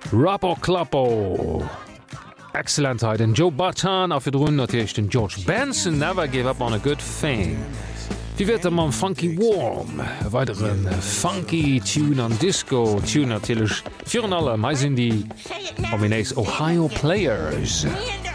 Rapper Klappo. Exzellentheit den Joe Batan a fir runn natürlich den George Benson never gave up on a good thing. Wie wird man Funky Warm weiteren funky Tune an Disco Tune natürlich Fi alle me sind die Ohio Players.